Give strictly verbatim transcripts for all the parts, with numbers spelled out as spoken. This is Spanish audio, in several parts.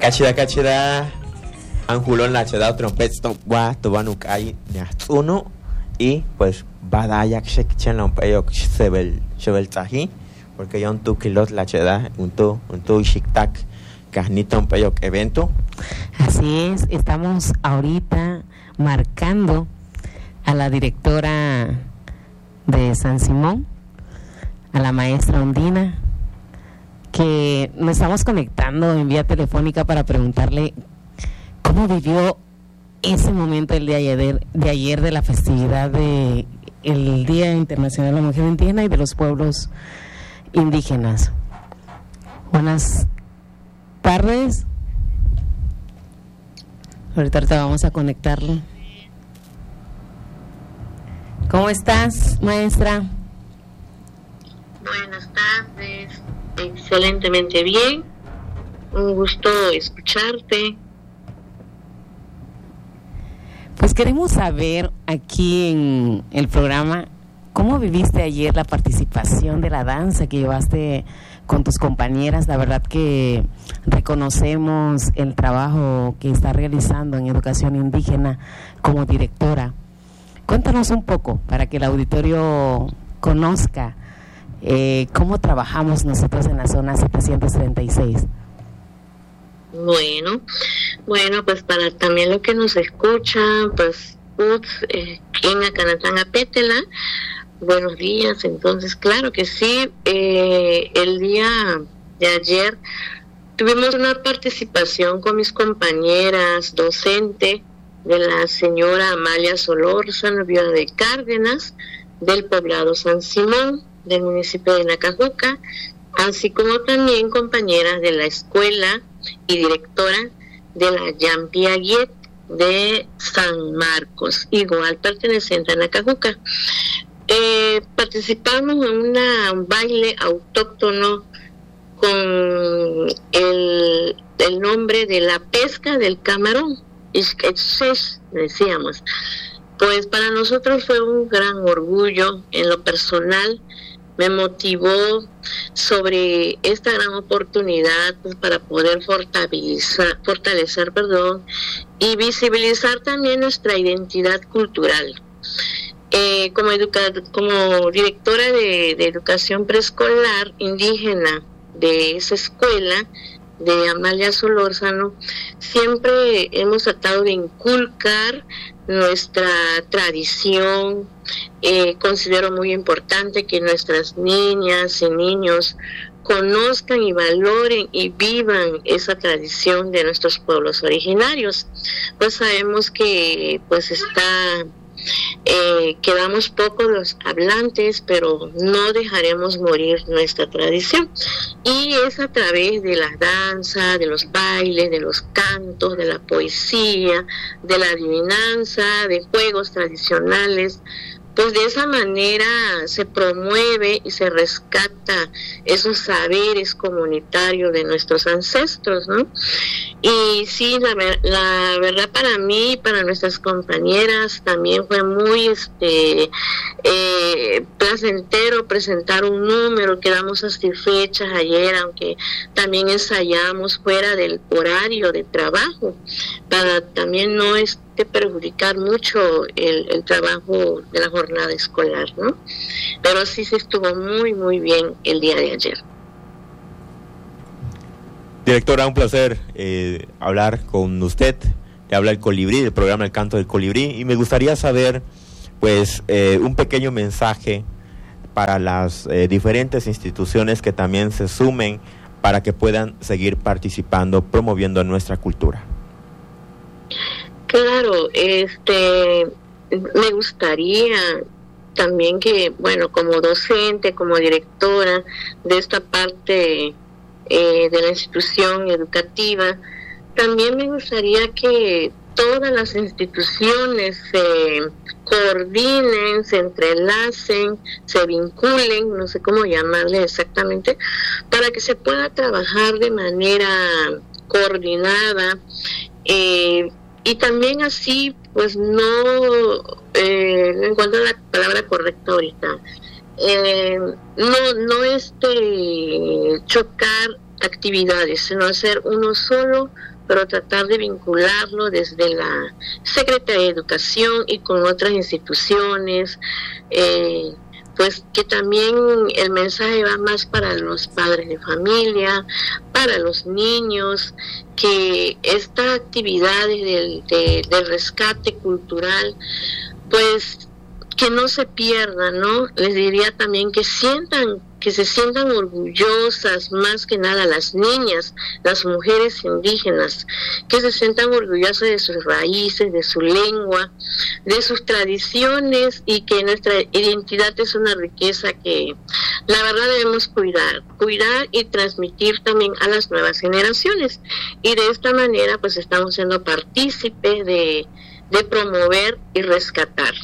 Cachida, cachida. Anjulón la cheda trompeta wa tobanuk ay uno y pues badayak shekchen lompeyok sebel sebel tahi porque yon tu kilot la cheda un tu un tu shiktak kahnita lompeyok evento. Así es, estamos ahorita marcando a la directora de San Simón, a la maestra Ondina, que nos estamos conectando en vía telefónica para preguntarle cómo vivió ese momento el día de ayer, de ayer de la festividad de el Día Internacional de la Mujer Indígena y de los pueblos indígenas. Buenas tardes. Ahorita, ahorita vamos a conectarlo. ¿Cómo estás, maestra? Buenas tardes. Excelentemente bien. Un gusto escucharte. Pues queremos saber aquí en el programa cómo viviste ayer la participación de la danza que llevaste con tus compañeras. La verdad que reconocemos el trabajo que está realizando en educación indígena como directora. Cuéntanos un poco para que el auditorio conozca eh, cómo trabajamos nosotros en la zona setecientos treinta y seis. Bueno, bueno, pues para también lo que nos escuchan, pues, uts, eh, en Acanatanga Pétela, buenos días. Entonces, claro que sí, eh, el día de ayer tuvimos una participación con mis compañeras docente de la señora Amalia Solórzano, viuda de Cárdenas, del poblado San Simón, del municipio de Nacajuca, así como también compañeras de la escuela y directora de la Yampiaguet de San Marcos, igual perteneciente a Nacajuca. Eh, participamos en una, un baile autóctono con el, el nombre de la pesca del camarón, Ixquetxex, decíamos. Pues para nosotros fue un gran orgullo. En lo personal me motivó sobre esta gran oportunidad, pues, para poder fortalecer, fortalecer perdón, y visibilizar también nuestra identidad cultural. Eh, como, educa- como directora de, de educación preescolar indígena de esa escuela, de Amalia Solórzano, siempre hemos tratado de inculcar nuestra tradición. Eh, considero muy importante que nuestras niñas y niños conozcan y valoren y vivan esa tradición de nuestros pueblos originarios. Pues sabemos que pues está eh, quedamos pocos los hablantes, pero no dejaremos morir nuestra tradición, y es a través de la danza, de los bailes, de los cantos, de la poesía, de la adivinanza, de juegos tradicionales. Pues de esa manera se promueve y se rescata esos saberes comunitarios de nuestros ancestros, ¿no? Y sí, la, la verdad para mí y para nuestras compañeras también fue muy este eh, placentero presentar un número. Quedamos satisfechas ayer, aunque también ensayamos fuera del horario de trabajo, para también no estar de perjudicar mucho el, el trabajo de la jornada escolar, ¿no? Pero sí se estuvo muy, muy bien el día de ayer. Directora, un placer eh, hablar con usted. Le habla el Colibrí, del programa El Canto del Colibrí, y me gustaría saber, pues, eh, un pequeño mensaje para las eh, diferentes instituciones que también se sumen para que puedan seguir participando, promoviendo nuestra cultura. Claro, este, me gustaría también que, bueno, como docente, como directora de esta parte eh, de la institución educativa, también me gustaría que todas las instituciones se coordinen, se entrelacen, se vinculen, no sé cómo llamarle exactamente, para que se pueda trabajar de manera coordinada, eh, y también así, pues no, eh, no encuentro la palabra correcta ahorita, eh, no, no este chocar actividades, sino hacer uno solo, pero tratar de vincularlo desde la Secretaría de Educación y con otras instituciones, eh, pues que también el mensaje va más para los padres de familia, para los niños, que estas actividades del, de, del rescate cultural, pues que no se pierdan, ¿no? Les diría también que sientan, que se sientan orgullosas, más que nada las niñas, las mujeres indígenas, que se sientan orgullosas de sus raíces, de su lengua, de sus tradiciones, y que nuestra identidad es una riqueza que la verdad debemos cuidar, cuidar y transmitir también a las nuevas generaciones. Y de esta manera pues estamos siendo partícipes de, de promover y rescatar.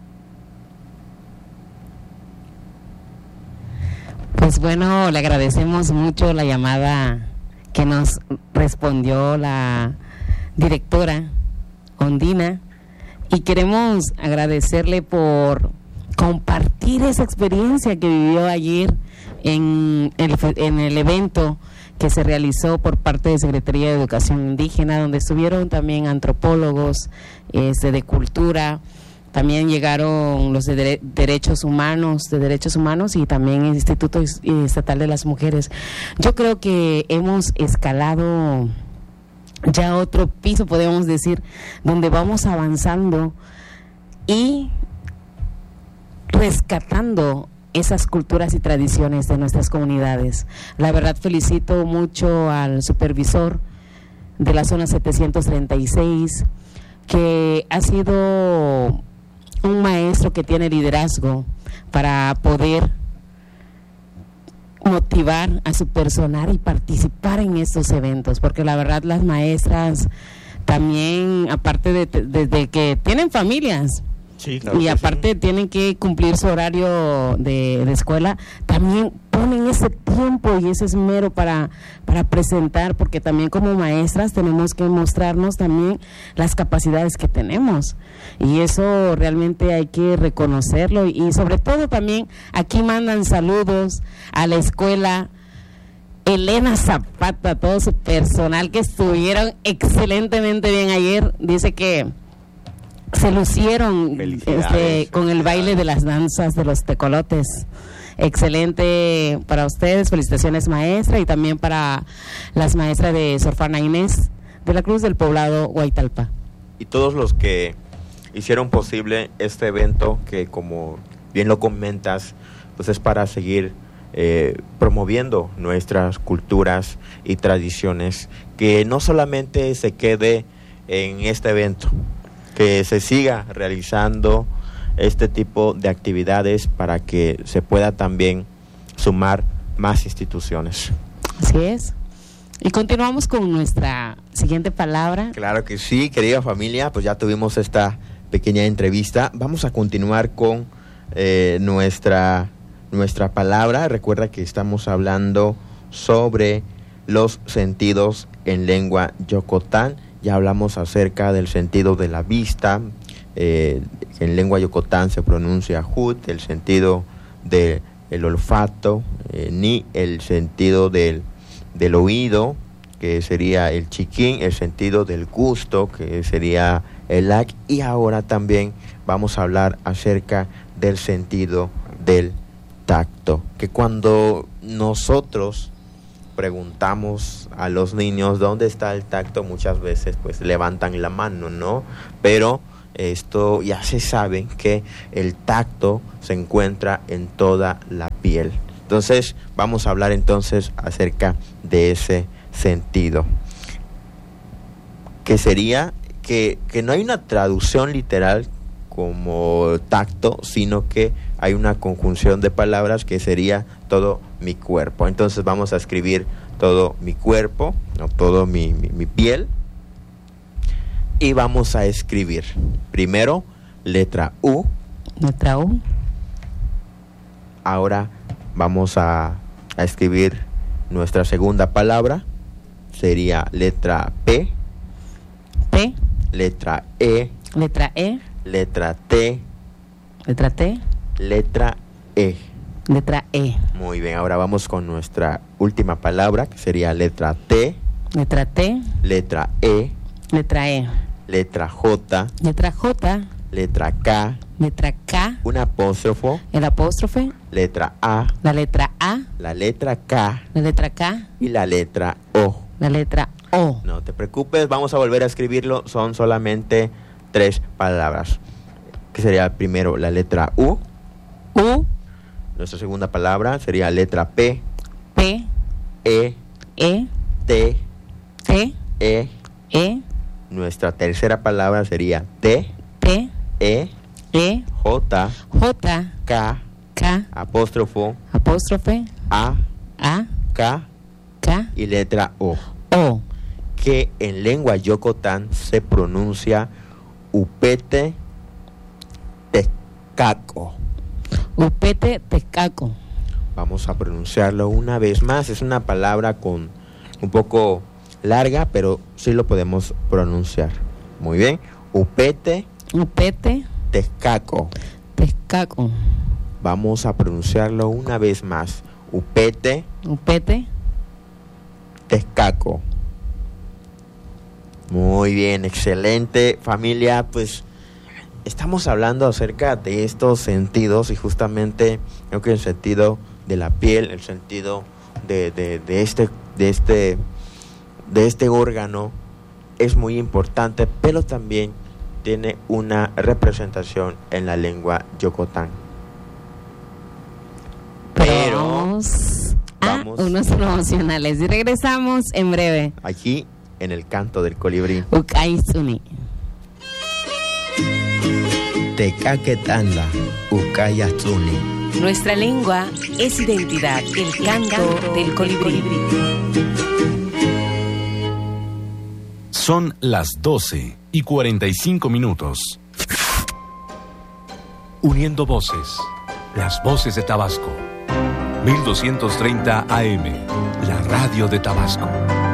Pues bueno, le agradecemos mucho la llamada que nos respondió la directora Ondina, y queremos agradecerle por compartir esa experiencia que vivió ayer en el, en el evento que se realizó por parte de Secretaría de Educación Indígena, donde estuvieron también antropólogos este, de cultura. También llegaron los de dere- derechos humanos, de derechos humanos y también el Instituto Estatal de las Mujeres. Yo creo que hemos escalado ya otro piso, podemos decir, donde vamos avanzando y rescatando esas culturas y tradiciones de nuestras comunidades. La verdad, felicito mucho al supervisor de la zona setecientos treinta y seis, que ha sido un maestro que tiene liderazgo para poder motivar a su personal y participar en estos eventos, porque la verdad las maestras también, aparte de, de, de que tienen familias, sí, claro, y aparte sí. tienen que cumplir su horario de, de escuela, también ponen ese tiempo y ese esmero para, para presentar, porque también como maestras tenemos que mostrarnos también las capacidades que tenemos, y eso realmente hay que reconocerlo. Y sobre todo también aquí mandan saludos a la escuela Elena Zapata, todo su personal que estuvieron excelentemente bien ayer. Dice que se lucieron este, con el baile de las danzas de los tecolotes. Excelente para ustedes, felicitaciones maestra, y también para las maestras de Sor Juana Inés de la Cruz del Poblado Guaytalpa. Y todos los que hicieron posible este evento, que como bien lo comentas, pues es para seguir eh, promoviendo nuestras culturas y tradiciones, que no solamente se quede en este evento, que se siga realizando este tipo de actividades para que se pueda también sumar más instituciones. Así es. Y continuamos con nuestra siguiente palabra. Claro que sí, querida familia, pues ya tuvimos esta pequeña entrevista. Vamos a continuar con eh, nuestra, nuestra palabra. Recuerda que estamos hablando sobre los sentidos en lengua yocotán. Ya hablamos acerca del sentido de la vista, eh, en lengua yocotán se pronuncia jut, el sentido del olfato, eh, ni el sentido del, del oído, que sería el chiquín, el sentido del gusto, que sería el ac, y ahora también vamos a hablar acerca del sentido del tacto, que cuando nosotros preguntamos a los niños dónde está el tacto, muchas veces pues levantan la mano, ¿no? Pero esto ya se sabe que el tacto se encuentra en toda la piel. Entonces vamos a hablar entonces acerca de ese sentido, que sería que, que no hay una traducción literal como tacto, sino que hay una conjunción de palabras que sería todo mi cuerpo. Entonces vamos a escribir todo mi cuerpo, no todo mi, mi, mi piel, y vamos a escribir primero letra U. Letra U. Ahora vamos a, a escribir nuestra segunda palabra, sería letra P. P. Letra E. Letra E. Letra T. Letra T. Letra E. Letra E. Muy bien, ahora vamos con nuestra última palabra, que sería letra T. Letra T. Letra E. Letra E. Letra J. Letra J. Letra K. Letra K. Un apóstrofo. El apóstrofe. Letra A. La letra A. La letra K. La letra K. Y la letra O. La letra O. No te preocupes, vamos a volver a escribirlo. Son solamente tres palabras. Que sería primero la letra U. U. Nuestra segunda palabra sería letra P. P. E. E. T. T. E. E. Nuestra tercera palabra sería T. T. E. E. J. J. K. K. Apóstrofo. Apóstrofe. A. A. K. K. Y letra O. O. Que en lengua yocotán se pronuncia upete tezcaco. Upete tezcaco. Vamos a pronunciarlo una vez más. Es una palabra con un poco larga, pero sí lo podemos pronunciar. Muy bien. Upete Upete tezcaco. tezcaco. Vamos a pronunciarlo una vez más. Upete Upete tezcaco. Muy bien, excelente familia. Pues estamos hablando acerca de estos sentidos y justamente creo que el sentido de la piel, el sentido de, de, de este de este de este órgano es muy importante, pero también tiene una representación en la lengua yocotán. Pero vamos a vamos unos promocionales y regresamos en breve. aquí en el canto del colibrí. Ukaizuni. Tecaquetanda, Ucayatsuni. Nuestra lengua es identidad, el canto del colibrí. Son las doce y cuarenta y cinco minutos. Uniendo voces, las voces de Tabasco. mil doscientos treinta A M, la radio de Tabasco.